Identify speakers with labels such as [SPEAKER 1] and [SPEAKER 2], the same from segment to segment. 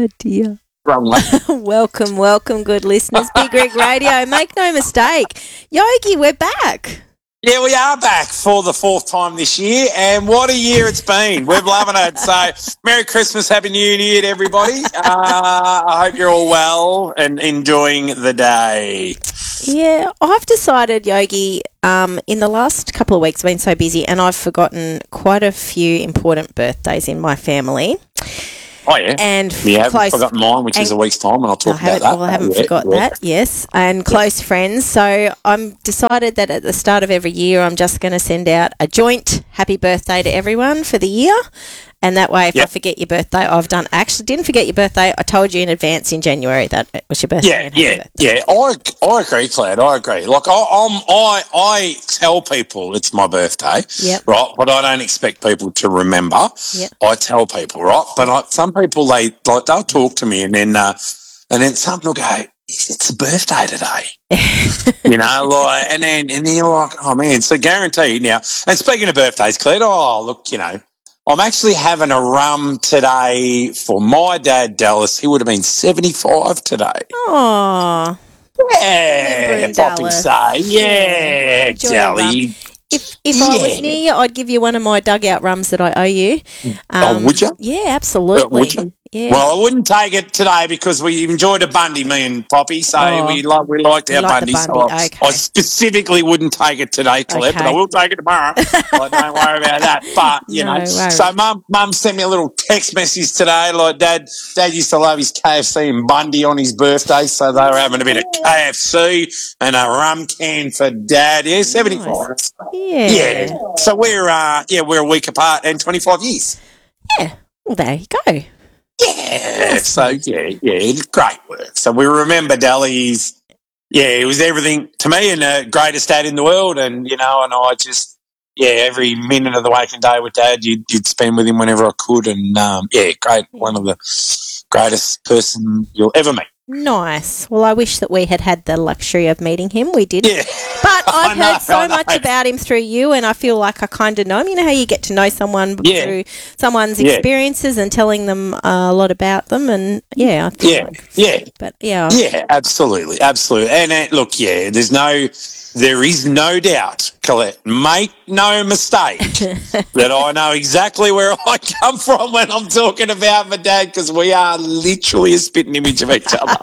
[SPEAKER 1] dear.
[SPEAKER 2] Wrong one.
[SPEAKER 1] Welcome, good listeners. Big Rig Radio. Make no mistake. Yogi, we're back.
[SPEAKER 2] Yeah, we are back for the fourth time this year, and what a year it's been. We're loving it. So, Merry Christmas, Happy New Year to everybody. I hope you're all well and enjoying the day.
[SPEAKER 1] Yeah, I've decided, Yogi, in the last couple of weeks I've been so busy and I've forgotten quite a few important birthdays in my family.
[SPEAKER 2] Oh, yeah.
[SPEAKER 1] And
[SPEAKER 2] you haven't forgotten mine, which is a week's time, and I'll talk about that.
[SPEAKER 1] Well, I haven't forgot that, yes. And close friends. So I'm decided that at the start of every year, I'm just going to send out a joint happy birthday to everyone for the year. And that way, if I forget your birthday, actually didn't forget your birthday. I told you in advance in January that it was your birthday.
[SPEAKER 2] Yeah. I agree, Cloud. I agree. Like I tell people it's my birthday, right? But I don't expect people to remember. Yep. I tell people, right? But some people they'll talk to me and then some will go, it's a birthday today, and then you're like, oh man, so guaranteed now. And speaking of birthdays, Cloud, look, I'm actually having a rum today for my dad, Dallas. He would have been 75 today.
[SPEAKER 1] Oh,
[SPEAKER 2] yeah, Poppy say, yeah, Dally.
[SPEAKER 1] If I was near you, I'd give you one of my dugout rums that I owe you.
[SPEAKER 2] Would you?
[SPEAKER 1] Yeah, absolutely.
[SPEAKER 2] Would you?
[SPEAKER 1] Yeah.
[SPEAKER 2] Well, I wouldn't take it today because we enjoyed a Bundy, me and Poppy, so we liked our Bundy. So I specifically wouldn't take it today, Colette, but I will take it tomorrow. Don't worry about that. But, so Mum sent me a little text message today, like Dad used to love his KFC and Bundy on his birthday, so they were having a bit of KFC and a rum can for Dad. Yeah, 75.
[SPEAKER 1] Nice. Yeah.
[SPEAKER 2] So we're a week apart and 25 years.
[SPEAKER 1] Yeah. Well, there you go.
[SPEAKER 2] Yeah, so it's great work. So we remember Dally's, it was everything to me and the greatest dad in the world. And, and I just, every minute of the waking day with Dad, you'd spend with him whenever I could. And, great, one of the greatest person you'll ever meet.
[SPEAKER 1] Nice. Well, I wish that we had the luxury of meeting him. We did.
[SPEAKER 2] Yeah.
[SPEAKER 1] But I've heard so much about him through you, and I feel like I kind of know him. You know how you get to know someone through someone's experiences and telling them a lot about them, and I feel But
[SPEAKER 2] yeah, absolutely. And look, there is no doubt, Colette, make no mistake that I know exactly where I come from when I'm talking about my dad, because we are literally a spitting image of each other.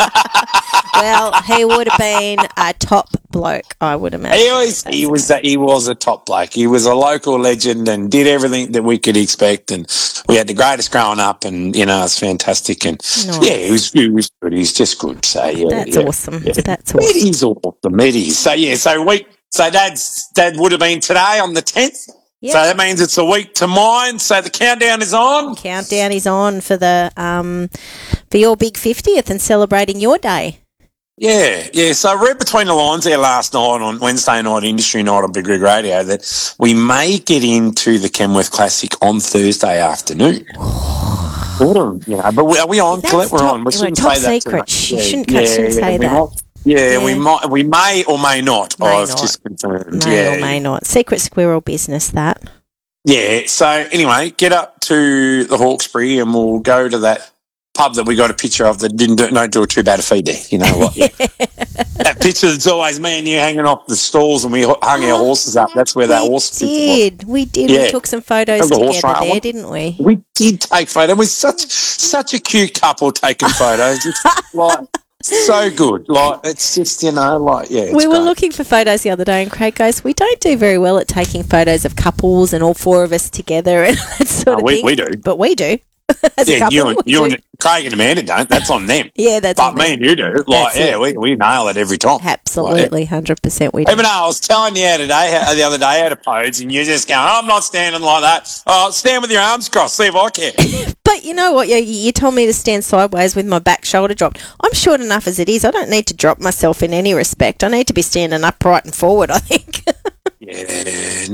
[SPEAKER 1] Well, he would have been a top bloke, I would imagine.
[SPEAKER 2] He was a top bloke. He was a local legend and did everything that we could expect, and we had the greatest growing up, and it's fantastic. And he was good. He's just good. So
[SPEAKER 1] that's awesome.
[SPEAKER 2] Yeah.
[SPEAKER 1] That's awesome.
[SPEAKER 2] It is awesome. It is. So Dad would have been today on the 10th. Yep. So that means it's a week to mine. So the countdown is on.
[SPEAKER 1] Countdown is on for the for your big 50th and celebrating your day.
[SPEAKER 2] Yeah. So I read between the lines there last night on Wednesday night, Industry Night on Big Rig Radio, that we may get into the Kenworth Classic on Thursday afternoon. But are we on, Colette? We're on. We shouldn't say that too much.
[SPEAKER 1] You shouldn't say that.
[SPEAKER 2] We may or may not. I've just confirmed.
[SPEAKER 1] May or may not. Secret squirrel business, that.
[SPEAKER 2] Yeah. So anyway, get up to the Hawkesbury and we'll go to that pub that we got a picture of that don't do too bad a feed there. You know what? Yeah. That picture that's always me and you hanging off the stalls and we hung our horses up. That's where that horse picture was.
[SPEAKER 1] We did. Yeah. We took some photos together there, didn't we?
[SPEAKER 2] We did take photos. It was such a cute couple taking photos. It's like so good. Like, it's just, we
[SPEAKER 1] were looking for photos the other day and Craig goes, we don't do very well at taking photos of couples and all four of us together and that sort of thing.
[SPEAKER 2] We do.
[SPEAKER 1] But we do.
[SPEAKER 2] You and Craig and Amanda don't. That's on them.
[SPEAKER 1] Yeah, that's on them.
[SPEAKER 2] But me and you do. We nail it every time.
[SPEAKER 1] Absolutely, 100% we do.
[SPEAKER 2] Even though I was telling you the other day how to pose and you're just going, I'm not standing like that. Oh, stand with your arms crossed, see if I can.
[SPEAKER 1] But you know what? You told me to stand sideways with my back shoulder dropped. I'm short enough as it is. I don't need to drop myself in any respect. I need to be standing upright and forward, I think.
[SPEAKER 2] Yeah,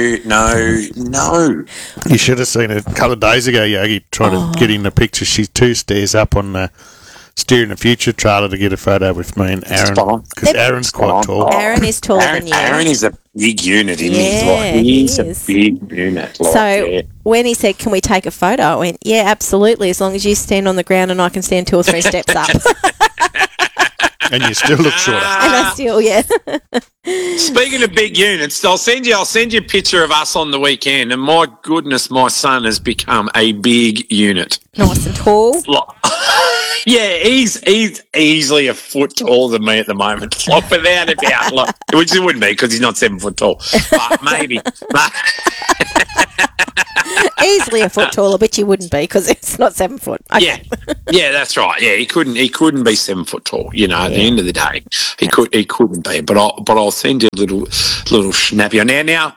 [SPEAKER 2] no.
[SPEAKER 3] You should have seen it a couple of days ago, Yogi, trying to get in the picture. She's 2 stairs up on the steering a future trailer to get a photo with me and Aaron, because Aaron's quite tall.
[SPEAKER 1] Aaron is taller than you.
[SPEAKER 2] Aaron is a big unit, isn't he? He's a big unit.
[SPEAKER 1] When he said, "Can we take a photo?" I went, "Yeah, absolutely, as long as you stand on the ground and I can stand 2 or 3 steps up."
[SPEAKER 3] And you still look shorter.
[SPEAKER 1] And I still, yeah.
[SPEAKER 2] Speaking of big units, I'll send you a picture of us on the weekend, and my goodness, my son has become a big unit.
[SPEAKER 1] Nice and tall.
[SPEAKER 2] Yeah, he's easily a foot taller than me at the moment, like, without a doubt. Like, which he wouldn't be because he's not 7 foot tall, but maybe.
[SPEAKER 1] Easily a foot taller, but you wouldn't be because it's not 7 foot. Okay.
[SPEAKER 2] Yeah, that's right. Yeah, he couldn't be 7 foot tall. You know, at the end of the day, he couldn't be. But I'll send you a little snappy. Now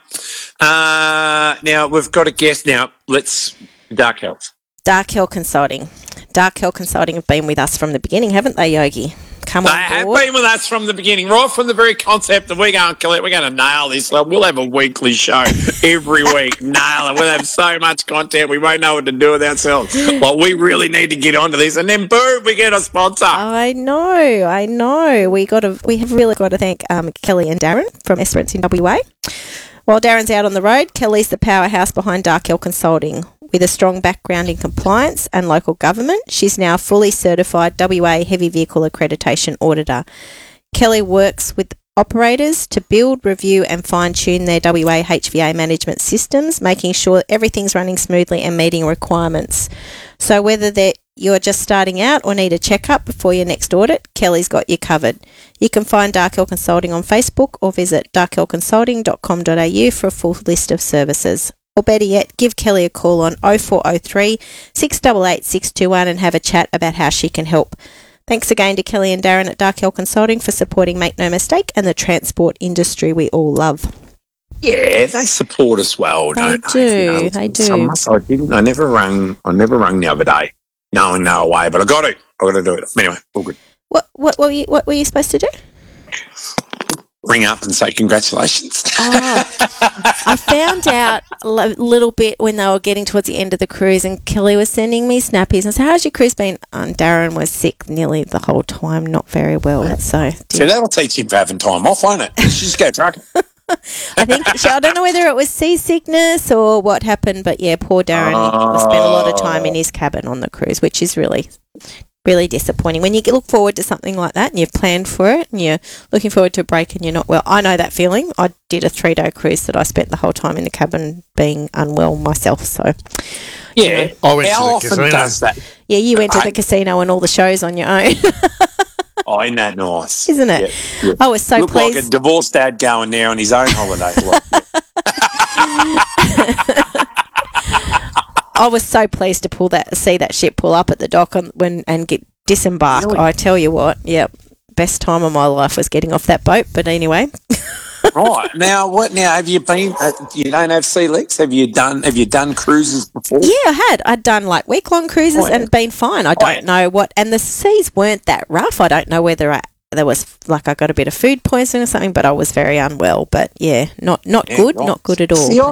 [SPEAKER 2] we've got a guest. Now let's Dark Health.
[SPEAKER 1] Dark Hill Consulting. Dark Hill Consulting have been with us from the beginning, haven't they, Yogi? Come on board.
[SPEAKER 2] They have been with us from the beginning, right from the very concept that we're going to nail this. Like, we'll have a weekly show every week. Nail it. We'll have so much content, we won't know what to do with ourselves. Like, we really need to get onto this. And then, boom, we get a sponsor.
[SPEAKER 1] I know. We have really got to thank Kelly and Darren from Esperance in WA. While Darren's out on the road, Kelly's the powerhouse behind Dark Hill Consulting. With a strong background in compliance and local government, she's now a fully certified WA Heavy Vehicle Accreditation Auditor. Kelly works with operators to build, review and fine-tune their WA HVA management systems, making sure everything's running smoothly and meeting requirements. So whether you're just starting out or need a checkup before your next audit, Kelly's got you covered. You can find Dark Hill Consulting on Facebook or visit darkhillconsulting.com.au for a full list of services. Or better yet, give Kelly a call on 0403 688 621 and have a chat about how she can help. Thanks again to Kelly and Darren at Dark Hill Consulting for supporting Make No Mistake and the transport industry we all love.
[SPEAKER 2] Yeah, they support us well, don't
[SPEAKER 1] they? You know, they do.
[SPEAKER 2] I never rang the other day. No way, but I got to do it. Anyway, all good.
[SPEAKER 1] What were you supposed to do?
[SPEAKER 2] Ring up and say congratulations.
[SPEAKER 1] I found out a little bit when they were getting towards the end of the cruise, and Kelly was sending me snappies and said, "How's your cruise been?" And Darren was sick nearly the whole time, not very well. So
[SPEAKER 2] that'll teach him for having time off, won't it? Just go trucking.
[SPEAKER 1] I don't know whether it was seasickness or what happened, but yeah, poor Darren spent a lot of time in his cabin on the cruise, which is really disappointing. When you look forward to something like that and you've planned for it and you're looking forward to a break and you're not well. I know that feeling. I did a 3-day cruise that I spent the whole time in the cabin being unwell myself. So
[SPEAKER 2] yeah,
[SPEAKER 3] I went
[SPEAKER 2] how
[SPEAKER 3] to the
[SPEAKER 2] often
[SPEAKER 3] casino.
[SPEAKER 2] does that?
[SPEAKER 1] Yeah, you went to the casino and all the shows on your own.
[SPEAKER 2] Oh, isn't that nice?
[SPEAKER 1] Isn't it? Yeah. I was so
[SPEAKER 2] Looked
[SPEAKER 1] pleased.
[SPEAKER 2] like a divorced dad going there on his own holiday.
[SPEAKER 1] I was so pleased to see that ship pull up at the dock and get disembarked. Really? I tell you what, best time of my life was getting off that boat. But anyway,
[SPEAKER 2] right now, have you been? You don't have sea legs. Have you done cruises before?
[SPEAKER 1] Yeah, I had. I'd done like week-long cruises and been fine. I don't know what, and the seas weren't that rough. I don't know whether there was like I got a bit of food poisoning or something, but I was very unwell. But yeah, not good, not good at all.
[SPEAKER 2] See,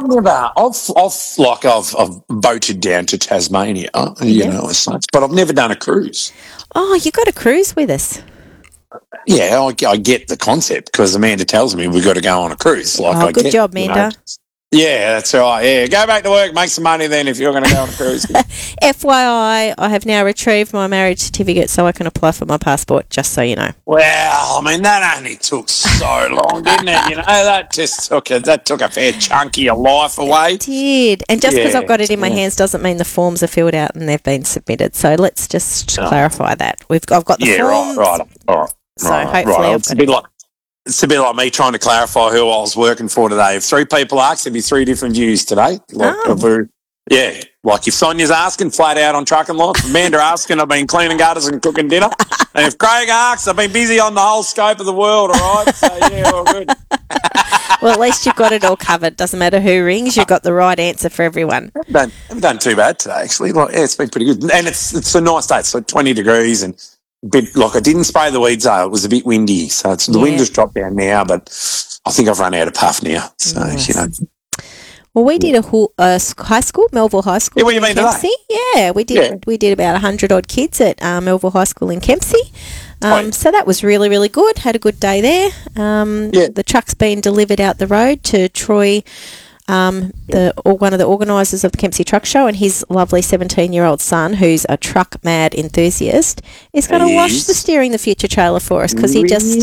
[SPEAKER 2] I've boated down to Tasmania, you know, as such, but I've never done a cruise.
[SPEAKER 1] Oh, you got a cruise with us?
[SPEAKER 2] Yeah, I get the concept because Amanda tells me we've got to go on a cruise.
[SPEAKER 1] Good job, Amanda.
[SPEAKER 2] You know. Yeah, that's right. Yeah, go back to work, make some money then if you're going to go on a cruise.
[SPEAKER 1] FYI, I have now retrieved my marriage certificate so I can apply for my passport, just so you know.
[SPEAKER 2] Well, I mean, that only took so long, didn't it? You know, that took a fair chunk of your life away.
[SPEAKER 1] It did. And just because I've got it in my hands doesn't mean the forms are filled out and they've been submitted. So let's just clarify that. I've got the forms.
[SPEAKER 2] Right.
[SPEAKER 1] So hopefully
[SPEAKER 2] it's a bit like me trying to clarify who I was working for today. If 3 people asked, there'd be 3 different views today. Like if Sonia's asking, flat out on trucking lots. Amanda asking, I've been cleaning gutters and cooking dinner. And if Craig asks, I've been busy on the whole scope of the world, all right? So, yeah, all good.
[SPEAKER 1] Well, at least you've got it all covered. Doesn't matter who rings, you've got the right answer for everyone.
[SPEAKER 2] I haven't done too bad today, actually. It's been pretty good. And it's a nice day. It's like 20 degrees and I didn't spray the weeds though. It was a bit windy. So the wind has dropped down now, but I think I've run out of puff now. So, you know.
[SPEAKER 1] Well, we did a high school, Melville High School.
[SPEAKER 2] Yeah, what do you mean
[SPEAKER 1] Kempsey. Yeah, we did. Yeah. We did about 100 odd kids at Melville High School in Kempsey. So that was really, really good. Had a good day there. The truck's been delivered out the road to Troy, one of the organisers of the Kempsey Truck Show, and his lovely 17-year-old son, who's a truck mad enthusiast, is going to wash the Steering the Future trailer for us because he just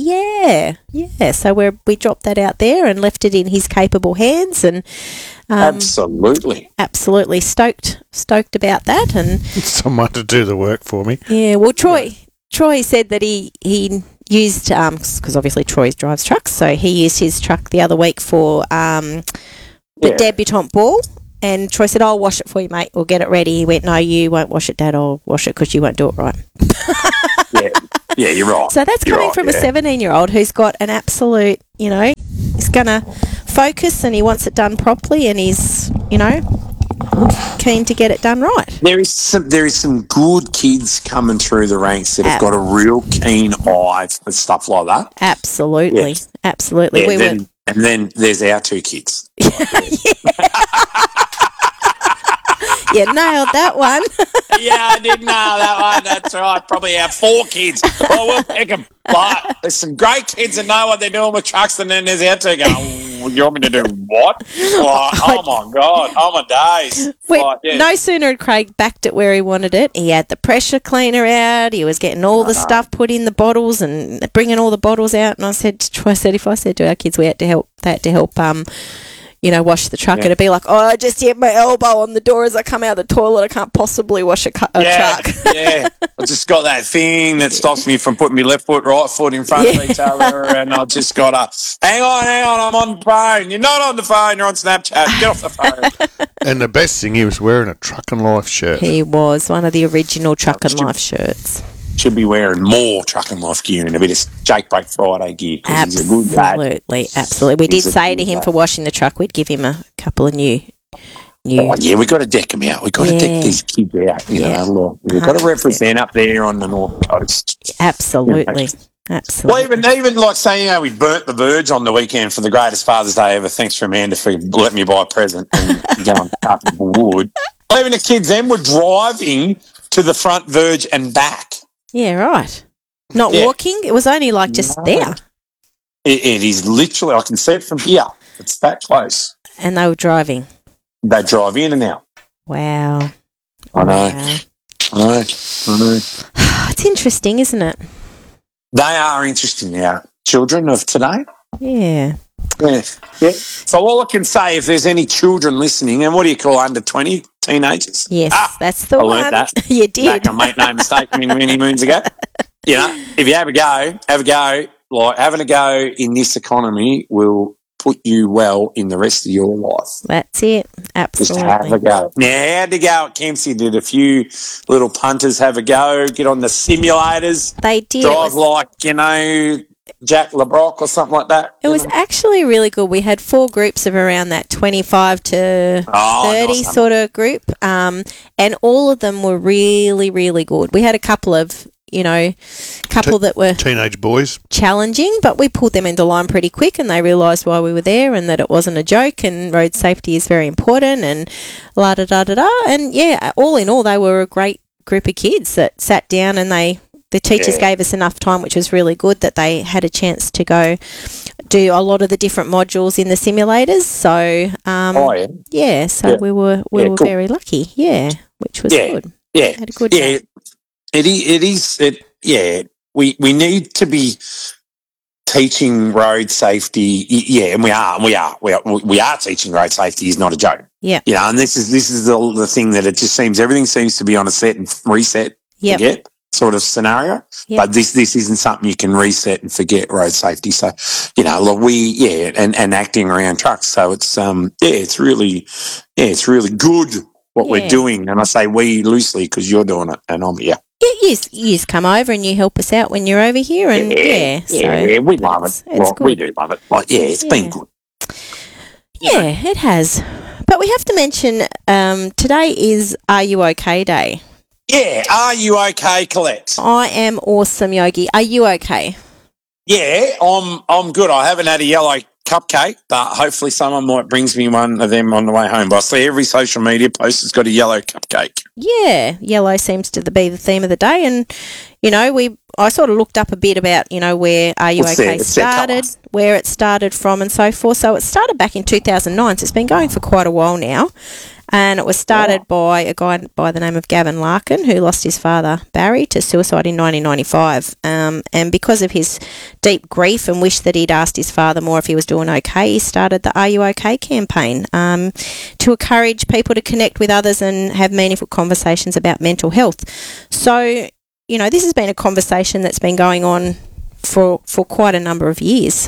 [SPEAKER 1] So we dropped that out there and left it in his capable hands, and absolutely stoked about that, and
[SPEAKER 3] someone to do the work for me.
[SPEAKER 1] Yeah, well, Troy said that he used, because obviously Troy drives trucks, so he used his truck the other week for the debutante ball, and Troy said, I'll wash it for you, mate, we'll get it ready. He went, no, you won't wash it, Dad, I'll wash it because you won't do it right.
[SPEAKER 2] Yeah, you're right.
[SPEAKER 1] So that's coming from a 17-year-old who's got an absolute, he's going to focus and he wants it done properly, and he's, keen to get it done right.
[SPEAKER 2] There is some good kids coming through the ranks that have got a real keen eye for stuff like that.
[SPEAKER 1] Absolutely.
[SPEAKER 2] Yeah, and then there's our two kids.
[SPEAKER 1] You nailed that one.
[SPEAKER 2] Yeah, I did nail that one. That's right. Probably our 4 kids. Well, we'll pick them. But there's some great kids that know what they're doing with trucks, and then there's our two going, you want me to do what? Oh, my God. Oh, my days.
[SPEAKER 1] No sooner had Craig backed it where he wanted it. He had the pressure cleaner out. He was getting all the stuff put in the bottles and bringing all the bottles out. And I said to Troy, if I said to our kids they had to help wash the truck, it'd be like, I just hit my elbow on the door as I come out of the toilet. I can't possibly wash a truck.
[SPEAKER 2] Yeah, I just got that thing that stops me from putting my left foot, right foot in front of each other, and I just got to, hang on, I'm on the phone. You're not on the phone, you're on Snapchat. Get off the phone.
[SPEAKER 3] And the best thing, he was wearing a Truck and Life shirt.
[SPEAKER 1] He was one of the original Truck and Life shirts.
[SPEAKER 2] Should be wearing more Truck and Life gear and a bit of Jake Break Friday gear.
[SPEAKER 1] Absolutely. We did say to him for washing the truck, we'd give him a couple of new.
[SPEAKER 2] Oh, yeah, we've got to deck them out. We've got to deck these kids out. We've got to represent up there on the North Coast.
[SPEAKER 1] Absolutely.
[SPEAKER 2] Well, even like saying, we burnt the verge on the weekend for the greatest Father's Day ever. Thanks for Amanda for letting me buy a present and go and cut the wood. Even the kids then were driving to the front verge and back.
[SPEAKER 1] Yeah, right. Not walking. It was only just there.
[SPEAKER 2] It is literally, I can see it from here. It's that close.
[SPEAKER 1] And they were driving.
[SPEAKER 2] They drive in and out.
[SPEAKER 1] Wow.
[SPEAKER 2] I know.
[SPEAKER 1] It's interesting, isn't it?
[SPEAKER 2] They are interesting now. Children of today.
[SPEAKER 1] Yeah.
[SPEAKER 2] Yeah. So all I can say, if there's any children listening, and what do you call under 20 teenagers?
[SPEAKER 1] Yes, that's the one.
[SPEAKER 2] I learned that.
[SPEAKER 1] You did.
[SPEAKER 2] I made no mistake many moons ago. If you have a go. Like having a go in this economy will put you well in the rest of your life.
[SPEAKER 1] That's it. Absolutely.
[SPEAKER 2] Just have a go. Now, I had to go at Kempsey, did a few little punters have a go, get on the simulators.
[SPEAKER 1] They did.
[SPEAKER 2] Drive Jack LeBrock or something like that.
[SPEAKER 1] It was actually really good. We had 4 groups of around that 25 to 30 sort of group, and all of them were really, really good. We had a couple of that were
[SPEAKER 3] teenage boys
[SPEAKER 1] challenging, but we pulled them into line pretty quick, and they realised why we were there and that it wasn't a joke, and road safety is very important, and la da da da da. And all in all, they were a great group of kids that sat down, and the teachers gave us enough time, which was really good, that they had a chance to go do a lot of the different modules in the simulators. So, we were cool. Very lucky, which was good.
[SPEAKER 2] Yeah,
[SPEAKER 1] had a good day.
[SPEAKER 2] It is. We need to be teaching road safety. Yeah, and we are teaching road safety is not a joke.
[SPEAKER 1] Yeah.
[SPEAKER 2] And this is the thing that it just seems everything seems to be on a set and reset.
[SPEAKER 1] Yeah.
[SPEAKER 2] Forget sort of scenario. Yep. But this isn't something you can reset and forget road safety. So, and acting around trucks. So it's really good what we're doing. And I say we loosely because you're doing it and I'm here.
[SPEAKER 1] You just come over and you help us out when you're over here, and
[SPEAKER 2] we love it. We do love it. It's been good.
[SPEAKER 1] Yeah, it has. But we have to mention today is Are You OK Day.
[SPEAKER 2] Yeah, are you okay, Colette?
[SPEAKER 1] I am awesome, Yogi. Are you okay?
[SPEAKER 2] Yeah, I'm good. I haven't had a yellow cupcake, but hopefully someone might brings me one of them on the way home. But I see every social media post has got a yellow cupcake.
[SPEAKER 1] Yeah, yellow seems to be the theme of the day. And, you know, I sort of looked up a bit about, you know, where Are You OK started, where it started from and so forth. So it started back in 2009, so it's been going for quite a while now. And it was started by a guy by the name of Gavin Larkin, who lost his father, Barry, to suicide in 1995. And because of his deep grief and wish that he'd asked his father more if he was doing okay, he started the Are You OK campaign to encourage people to connect with others and have meaningful conversations about mental health. So, you know, this has been a conversation that's been going on for quite a number of years.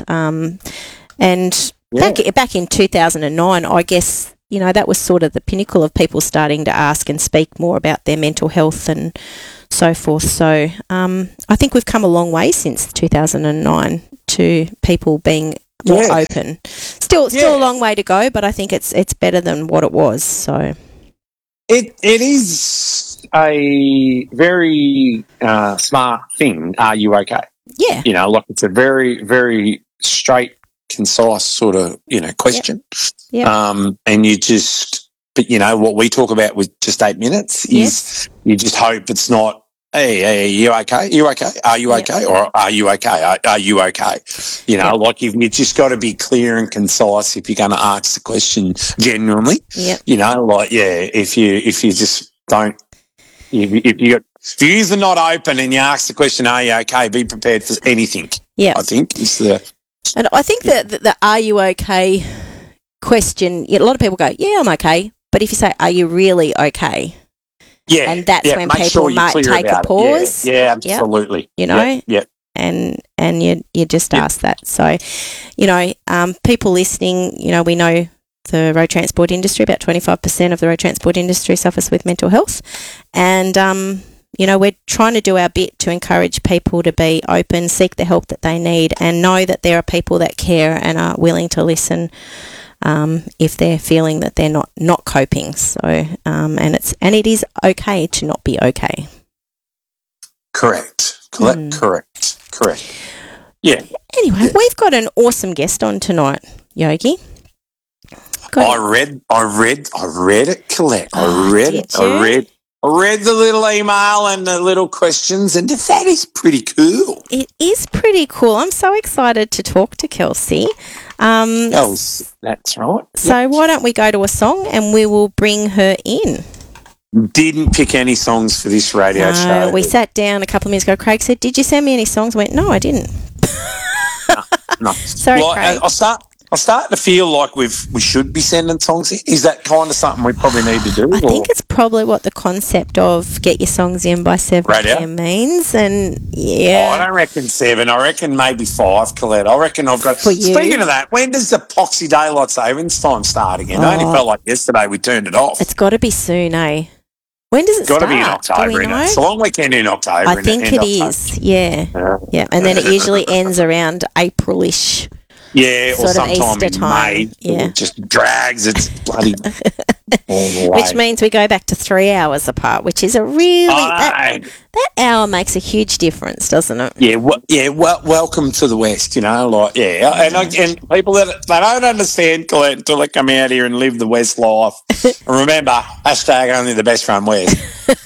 [SPEAKER 1] Back in 2009, I guess, you know, that was sort of the pinnacle of people starting to ask and speak more about their mental health and so forth. So I think we've come a long way since 2009 to people being more open. Still a long way to go, but I think it's better than what it was. So
[SPEAKER 2] it is a very smart thing. Are you okay?
[SPEAKER 1] Yeah.
[SPEAKER 2] You know, like it's a very, very straight, concise sort of, you know, question.
[SPEAKER 1] Yep.
[SPEAKER 2] And you just, but you know, what we talk about with just 8 minutes is you just hope it's not, hey, are you okay? You okay? Are you okay? Or are you okay? Are you okay? You know, like you just got to be clear and concise if you're going to ask the question genuinely.
[SPEAKER 1] Yep.
[SPEAKER 2] You know, like, if you just don't, if you're not open and you ask the question, are you okay? Be prepared for anything.
[SPEAKER 1] Yeah.
[SPEAKER 2] I think is the.
[SPEAKER 1] And I think that the are you okay question, a lot of people go, yeah, I'm okay. But if you say, are you really okay?
[SPEAKER 2] Yeah.
[SPEAKER 1] And that's when people might take a pause.
[SPEAKER 2] Yeah, absolutely.
[SPEAKER 1] You know?
[SPEAKER 2] Yeah.
[SPEAKER 1] And you just ask that. So, you know, people listening, you know, we know the road transport industry, about 25% of the road transport industry suffers with mental health. And, you know, we're trying to do our bit to encourage people to be open, seek the help that they need, and know that there are people that care and are willing to listen if they're feeling that they're not coping. So, and it is okay to not be okay.
[SPEAKER 2] Correct. Yeah.
[SPEAKER 1] Anyway, we've got an awesome guest on tonight, Yogi.
[SPEAKER 2] I read it, Colette. I read the little email and the little questions, and that is pretty cool.
[SPEAKER 1] It is pretty cool. I'm so excited to talk to Kelsey.
[SPEAKER 2] That's right.
[SPEAKER 1] So why don't we go to a song and we will bring her in.
[SPEAKER 2] Didn't pick any songs for this radio show.
[SPEAKER 1] We sat down a couple of minutes ago. Craig said, did you send me any songs? I went, no, I didn't.
[SPEAKER 2] No.
[SPEAKER 1] Sorry, Craig.
[SPEAKER 2] I start to feel like we should be sending songs in. Is that kind of something we probably need to do?
[SPEAKER 1] I think it's probably what the concept of get your songs in by 7 p.m. means. And
[SPEAKER 2] I don't reckon 7. I reckon maybe 5, Colette. I reckon I've got. Speaking of that, when does the Poxy Daylight Savings Time start again? I only felt like yesterday we turned it off.
[SPEAKER 1] It's got to be soon, eh? When does it start?
[SPEAKER 2] Got to be in October. It's a long weekend in October.
[SPEAKER 1] I think it is. Yeah. And then it usually ends around April-ish.
[SPEAKER 2] Yeah, or sometime in May.
[SPEAKER 1] Yeah.
[SPEAKER 2] It just drags its bloody all the way.
[SPEAKER 1] Which means we go back to 3 hours apart, which is a really... that hour makes a huge difference, doesn't it?
[SPEAKER 2] Yeah, welcome to the West, you know, like, and people that they don't understand, Colette, until they come out here and live the West life. And remember, #only the best from West.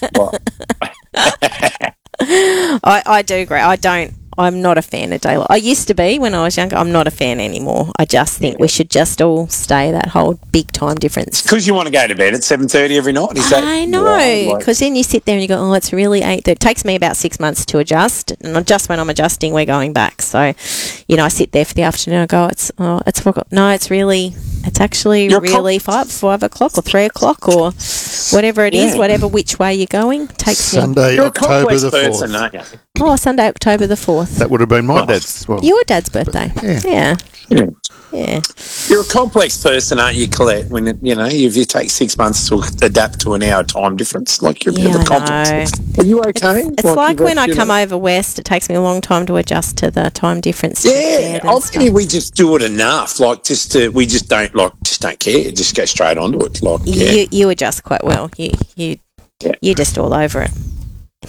[SPEAKER 1] I do agree. I'm not a fan of daylight. I used to be when I was younger. I'm not a fan anymore. I just think we should just all stay that whole big time difference.
[SPEAKER 2] Because you want to go to bed at 7:30 every night.
[SPEAKER 1] I know. Because then you sit there and you go, oh, it's really 8:30. It takes me about 6 months to adjust, and just when I'm adjusting, we're going back. So, you know, I sit there for the afternoon. I go, it's 4 o'clock. No, it's actually really 5 o'clock or 3 o'clock or whatever it is, whatever which way you're going. Takes
[SPEAKER 3] Sunday, October the 4th.
[SPEAKER 2] Aren't you?
[SPEAKER 1] Oh, Sunday, October the 4th.
[SPEAKER 3] That would have been my dad's as well.
[SPEAKER 1] Your dad's birthday. Yeah.
[SPEAKER 2] You're a complex person, aren't you, Colette? When if you take 6 months to adapt to an hour time difference, like you're a bit of a complex. Are you okay?
[SPEAKER 1] It's like when I come over west, it takes me a long time to adjust to the time difference.
[SPEAKER 2] Yeah, ultimately we just do it enough. Like we just don't care. Just go straight onto it. Like
[SPEAKER 1] you adjust quite well. You're just all over it.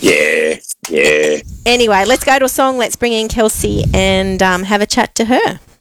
[SPEAKER 2] Yeah.
[SPEAKER 1] Anyway, let's go to a song. Let's bring in Kelsey and have a chat to her.